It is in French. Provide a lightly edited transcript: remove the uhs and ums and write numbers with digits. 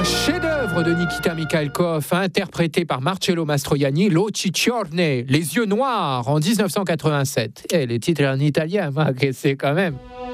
Chef-d'œuvre de Nikita Mikhalkov, interprété par Marcello Mastroianni, L'Occhi Ciorne, Les yeux noirs, en 1987. Et les titres en italien, c'est quand même...